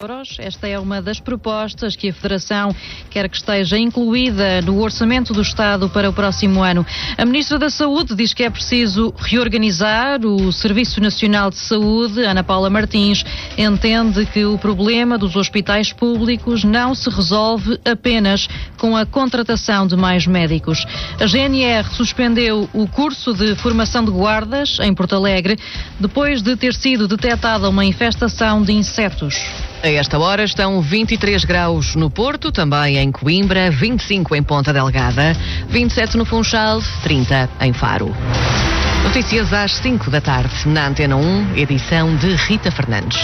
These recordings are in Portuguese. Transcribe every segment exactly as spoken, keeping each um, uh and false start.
Esta é uma das propostas que a Federação quer que esteja incluída no Orçamento do Estado para o próximo ano. A Ministra da Saúde diz que é preciso reorganizar o Serviço Nacional de Saúde. Ana Paula Martins entende que o problema dos hospitais públicos não se resolve apenas com a contratação de mais médicos. A G N R suspendeu o curso de formação de guardas em Porto Alegre depois de ter sido detectada uma infestação de insetos. A esta hora estão vinte e três graus no Porto, também em Coimbra, vinte e cinco em Ponta Delgada, vinte e sete no Funchal, trinta em Faro. Notícias às cinco da tarde, na Antena um, edição de Rita Fernandes.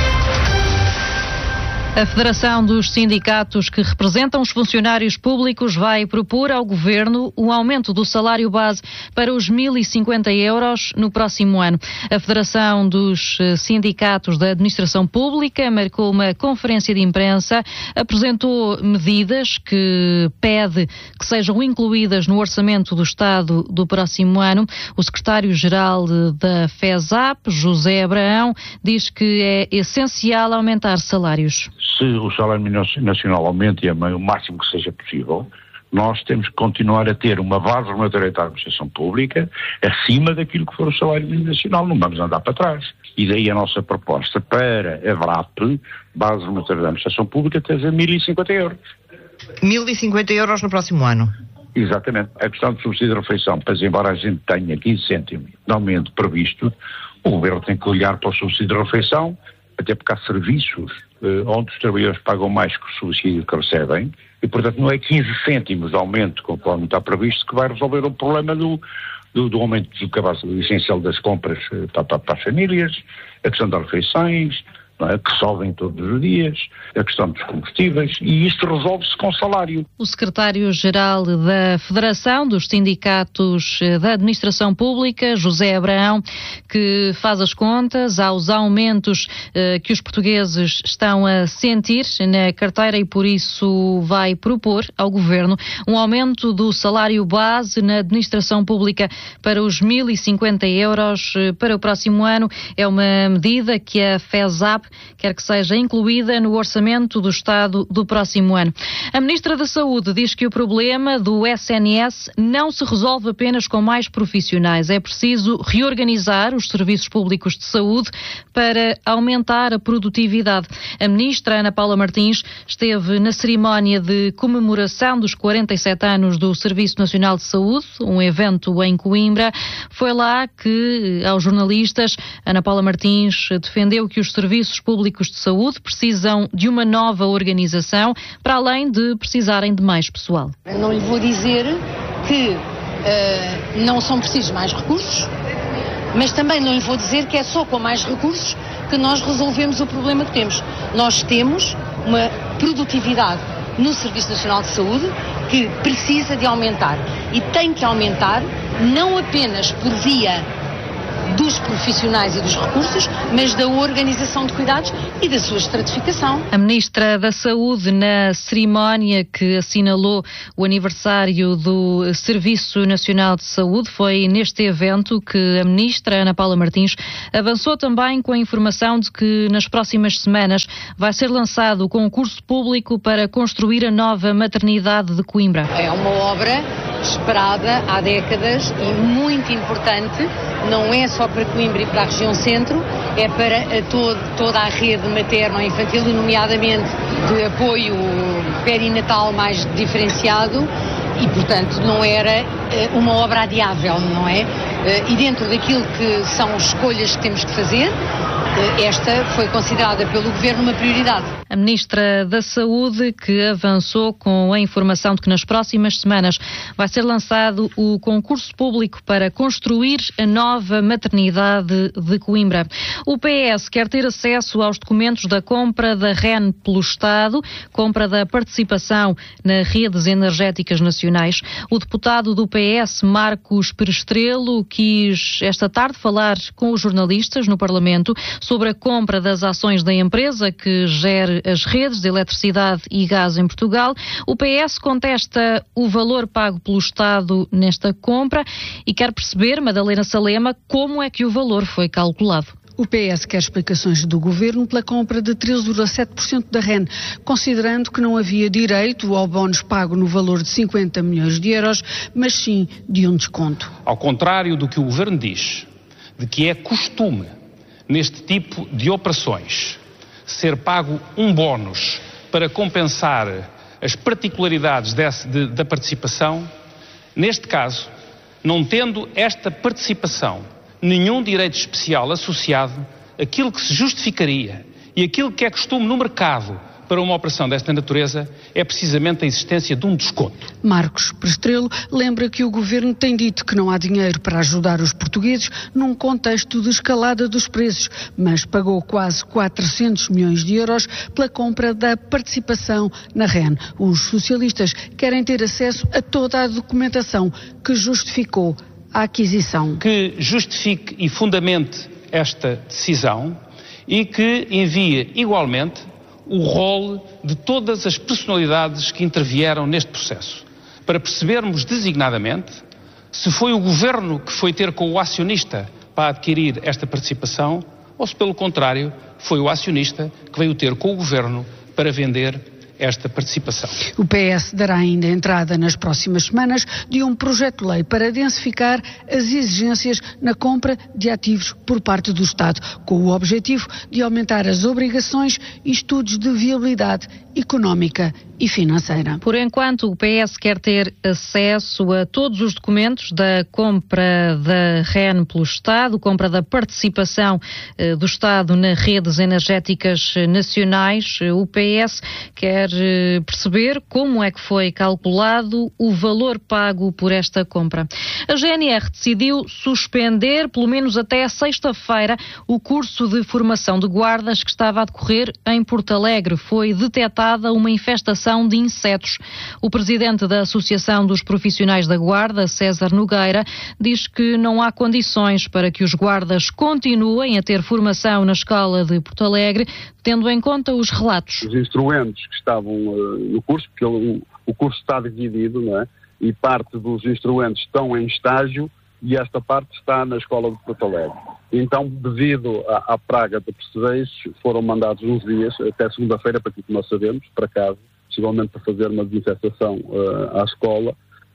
A Federação dos Sindicatos que representam os funcionários públicos vai propor ao Governo um aumento do salário base para os mil e cinquenta euros no próximo ano. A Federação dos Sindicatos da Administração Pública marcou uma conferência de imprensa, apresentou medidas que pede que sejam incluídas no Orçamento do Estado do próximo ano. O secretário-geral da FESAP, José Abraão, diz que é essencial aumentar salários. Se o salário nacional aumenta e é o máximo que seja possível, nós temos que continuar a ter uma base regulatória da administração pública acima daquilo que for o salário nacional, não vamos andar para trás. E daí a nossa proposta para a V R A P, base regulatória da administração pública, ter a mil e cinquenta euros. mil e cinquenta euros no próximo ano? Exatamente. A questão do subsídio de refeição, pois embora a gente tenha quinze cêntimos de aumento previsto, o Governo tem que olhar para o subsídio de refeição, até porque há serviços eh, onde os trabalhadores pagam mais que o subsídio que recebem e, portanto, não é quinze cêntimos de aumento, conforme está previsto, que vai resolver o problema do, do, do aumento do cabaz essencial das compras eh, para, para, para as famílias, a questão das refeições, não é, que sobem todos os dias, a questão dos combustíveis, e isto resolve-se com salário. O secretário-geral da Federação dos Sindicatos da Administração Pública, José Abraão, que faz as contas aos aumentos eh, que os portugueses estão a sentir na carteira e por isso vai propor ao Governo um aumento do salário base na Administração Pública para os mil e cinquenta euros para o próximo ano. É uma medida que a FESAP quer que seja incluída no Orçamento do Estado do próximo ano. A Ministra da Saúde diz que o problema do S N S não se resolve apenas com mais profissionais. É preciso reorganizar os serviços públicos de saúde para aumentar a produtividade. A Ministra Ana Paula Martins esteve na cerimónia de comemoração dos quarenta e sete anos do Serviço Nacional de Saúde, um evento em Coimbra. Foi lá que, aos jornalistas, Ana Paula Martins defendeu que os serviços públicos de saúde precisam de uma nova organização, para além de precisarem de mais pessoal. Eu não lhe vou dizer que uh, não são precisos mais recursos, mas também não lhe vou dizer que é só com mais recursos que nós resolvemos o problema que temos. Nós temos uma produtividade no Serviço Nacional de Saúde que precisa de aumentar e tem que aumentar não apenas por via dos profissionais e dos recursos, mas da organização de cuidados e da sua estratificação. A Ministra da Saúde, na cerimónia que assinalou o aniversário do Serviço Nacional de Saúde, foi neste evento que a Ministra Ana Paula Martins avançou também com a informação de que nas próximas semanas vai ser lançado o concurso público para construir a nova maternidade de Coimbra. É uma obra esperada há décadas e muito importante, não é só para Coimbra e para a região centro, é para a todo, toda a rede materno-infantil, nomeadamente de apoio perinatal mais diferenciado e, portanto, não era uma obra adiável, não é? E dentro daquilo que são escolhas que temos que fazer, esta foi considerada pelo Governo uma prioridade. A Ministra da Saúde que avançou com a informação de que nas próximas semanas vai ser lançado o concurso público para construir a nova maternidade de Coimbra. O P S quer ter acesso aos documentos da compra da R E N pelo Estado, compra da participação nas redes energéticas nacionais. O deputado do P S, Marcos Perestrelo, quis esta tarde falar com os jornalistas no Parlamento sobre a compra das ações da empresa que gere as redes de eletricidade e gás em Portugal. O P S contesta o valor pago pelo Estado nesta compra e quer perceber, Madalena Salema, como é que o valor foi calculado. O P S quer explicações do Governo pela compra de treze vírgula sete por cento da R E N, considerando que não havia direito ao bónus pago no valor de cinquenta milhões de euros, mas sim de um desconto. Ao contrário do que o Governo diz, de que é costume, neste tipo de operações, ser pago um bónus para compensar as particularidades desse, de, da participação, neste caso, não tendo esta participação nenhum direito especial associado, aquilo que se justificaria e aquilo que é costume no mercado para uma operação desta natureza é precisamente a existência de um desconto. Marcos Prestrelo lembra que o Governo tem dito que não há dinheiro para ajudar os portugueses num contexto de escalada dos preços, mas pagou quase quatrocentos milhões de euros pela compra da participação na R E N. Os socialistas querem ter acesso a toda a documentação que justificou a aquisição. Que justifique e fundamente esta decisão e que envie igualmente o rol de todas as personalidades que intervieram neste processo, para percebermos designadamente se foi o Governo que foi ter com o acionista para adquirir esta participação ou se, pelo contrário, foi o acionista que veio ter com o Governo para vender esta participação. O P S dará ainda entrada nas próximas semanas de um projeto de lei para densificar as exigências na compra de ativos por parte do Estado, com o objetivo de aumentar as obrigações e estudos de viabilidade económica e financeira. Por enquanto, o P S quer ter acesso a todos os documentos da compra da R E N pelo Estado, compra da participação eh, do Estado nas redes energéticas nacionais. O P S quer eh, perceber como é que foi calculado o valor pago por esta compra. A G N R decidiu suspender, pelo menos até sexta-feira, o curso de formação de guardas que estava a decorrer em Porto Alegre. Foi detectada uma infestação de insetos. O presidente da Associação dos Profissionais da Guarda, César Nogueira, diz que não há condições para que os guardas continuem a ter formação na escola de Porto Alegre, tendo em conta os relatos. Os instrumentos que estavam uh, no curso, porque o, o curso está dividido, não é? E parte dos instrumentos estão em estágio e esta parte está na escola de Porto Alegre. Então, devido à, à praga de percebeiros, foram mandados uns dias, até segunda-feira, para aquilo que nós sabemos, para casa, possivelmente para fazer uma desinfestação uh, à escola,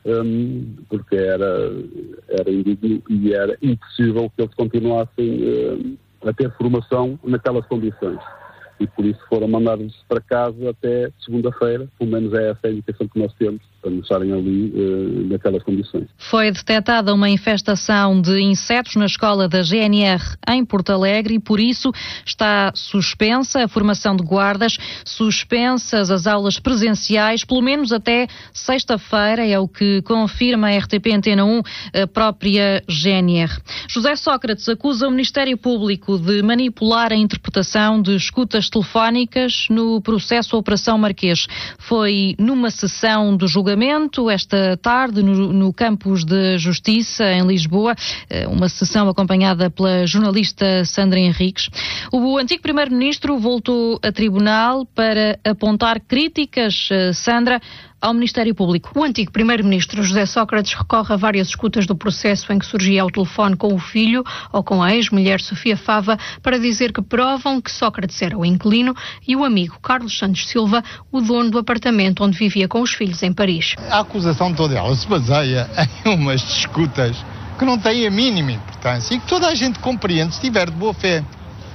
um, porque era, era indigno e era impossível que eles continuassem uh, a ter formação naquelas condições. E por isso foram mandados para casa até segunda-feira, pelo menos é essa a indicação que nós temos, para não estarem ali uh, naquelas condições. Foi detectada uma infestação de insetos na escola da G N R em Porto Alegre e por isso está suspensa a formação de guardas, suspensas as aulas presenciais, pelo menos até sexta-feira, é o que confirma a R T P Antena um, a própria G N R. José Sócrates acusa o Ministério Público de manipular a interpretação de escutas telefónicas no processo Operação Marquês. Foi numa sessão do julgamento esta tarde no, no Campus de Justiça em Lisboa, uma sessão acompanhada pela jornalista Sandra Henriques. O antigo primeiro-ministro voltou a tribunal para apontar críticas, Sandra, ao Ministério Público. O antigo primeiro-ministro José Sócrates recorre a várias escutas do processo em que surgia ao telefone com o filho ou com a ex-mulher Sofia Fava para dizer que provam que Sócrates era o inquilino e o amigo Carlos Santos Silva, o dono do apartamento onde vivia com os filhos em Paris. A acusação toda ela se baseia em umas escutas que não têm a mínima importância e que toda a gente compreende se tiver de boa fé.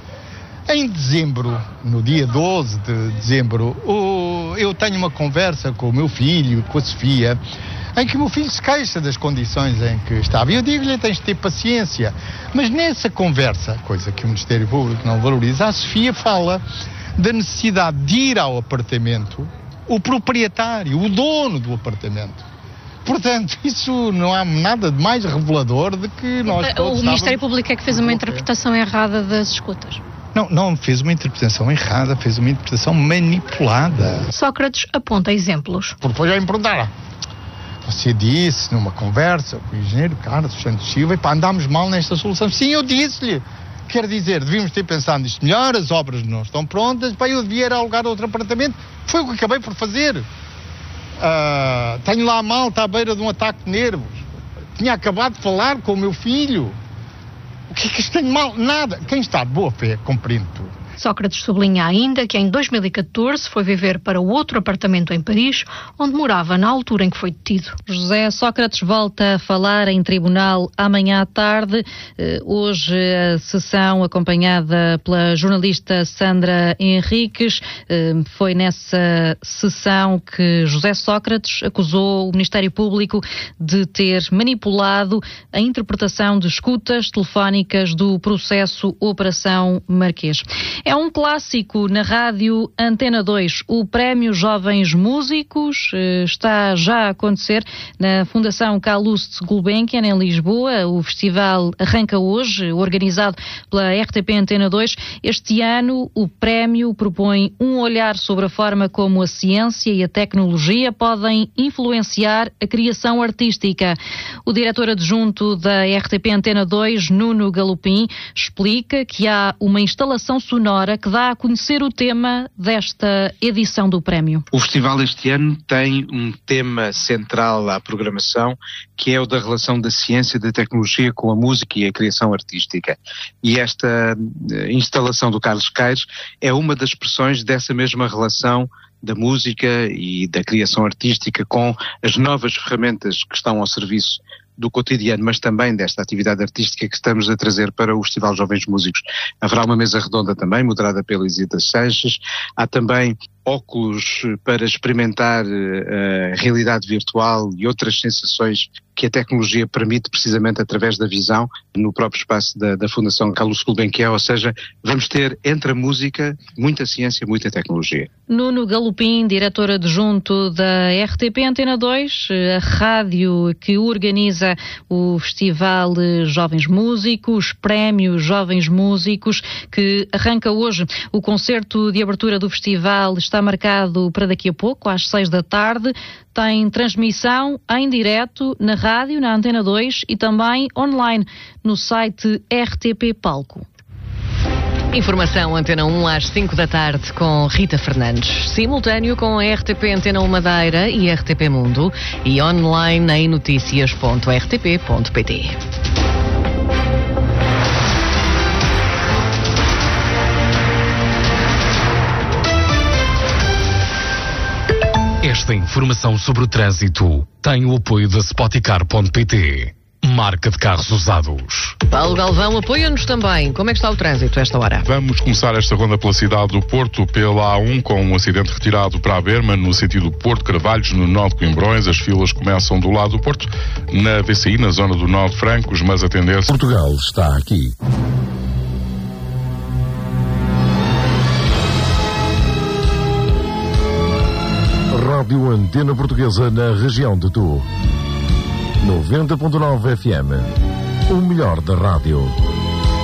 Em dezembro, no dia doze de dezembro, eu tenho uma conversa com o meu filho, com a Sofia, em que o meu filho se queixa das condições em que estava. E eu digo-lhe, tens de ter paciência. Mas nessa conversa, coisa que o Ministério Público não valoriza, a Sofia fala da necessidade de ir ao apartamento o proprietário, o dono do apartamento. Portanto, isso não há nada de mais revelador de que nós todos O Ministério Público é que fez uma interpretação errada das escutas. Não, não fez uma interpretação errada, fez uma interpretação manipulada. Sócrates aponta exemplos. Porque depois já me perguntaram. Você disse numa conversa com o engenheiro Carlos Santos Silva, e pá, andámos mal nesta solução. Sim, eu disse-lhe. Quer dizer, devíamos ter pensado nisto melhor, as obras não estão prontas, pá, eu devia ir alugar outro apartamento. Foi o que acabei por fazer. Uh, tenho lá a malta à beira de um ataque de nervos. Tinha acabado de falar com o meu filho. O que é que isto tem de mal? Nada. Quem está de boa fé compreende tudo. Sócrates sublinha ainda que em dois mil e catorze foi viver para outro apartamento em Paris, onde morava na altura em que foi detido. José Sócrates volta a falar em tribunal amanhã à tarde. Hoje a sessão acompanhada pela jornalista Sandra Henriques. Foi nessa sessão que José Sócrates acusou o Ministério Público de ter manipulado a interpretação de escutas telefónicas do processo Operação Marquês. É um clássico na rádio Antena dois. O Prémio Jovens Músicos está já a acontecer na Fundação Calouste Gulbenkian, em Lisboa. O festival arranca hoje, organizado pela R T P Antena dois. Este ano, o prémio propõe um olhar sobre a forma como a ciência e a tecnologia podem influenciar a criação artística. O diretor adjunto da R T P Antena dois, Nuno Galopim, explica que há uma instalação sonora que dá a conhecer o tema desta edição do prémio. O festival este ano tem um tema central à programação, que é o da relação da ciência e da tecnologia com a música e a criação artística. E esta instalação do Carlos Caires é uma das expressões dessa mesma relação da música e da criação artística com as novas ferramentas que estão ao serviço do cotidiano, mas também desta atividade artística que estamos a trazer para o Festival Jovens Músicos. Haverá uma mesa redonda também, moderada pela Isita Sanches. Há também óculos para experimentar a realidade virtual e outras sensações que a tecnologia permite precisamente através da visão no próprio espaço da, da Fundação Calouste Gulbenkian, ou seja, vamos ter entre a música muita ciência, muita tecnologia. Nuno Galopim, diretor adjunto da R T P Antena dois, a rádio que organiza o Festival Jovens Músicos, Prémio Jovens Músicos, que arranca hoje. O concerto de abertura do festival está marcado para daqui a pouco, às seis da tarde. Tem transmissão em direto na rádio, na Antena dois e também online no site R T P Palco. Informação Antena um às cinco da tarde com Rita Fernandes. Simultâneo com a R T P Antena um Madeira e R T P Mundo e online em noticias ponto r t p ponto p t. Esta informação sobre o trânsito tem o apoio da Spoticar ponto p t, marca de carros usados. Paulo Galvão apoia-nos também. Como é que está o trânsito a esta hora? Vamos começar esta ronda pela cidade do Porto, pela A um, com um acidente retirado para a Berma, no sentido Porto Carvalhos, no nó de Coimbrões. As filas começam do lado do Porto, na V C I, na zona do nó de Francos, mas a tendência... Portugal está aqui. Rádio Antena Portuguesa na região de Tu. noventa ponto nove F M. O melhor da rádio.